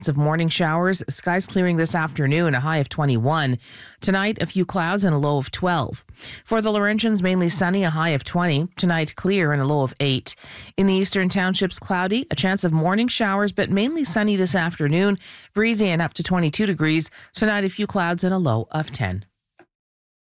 of morning showers, skies clearing this afternoon, a high of 21. Tonight, a few clouds and a low of 12. For the Laurentians, mainly sunny, a high of 20. Tonight, clear and a low of 8. In the eastern townships, cloudy, a chance of morning showers, but mainly sunny this afternoon, breezy and up to 22 degrees. Tonight, a few clouds and a low of 10.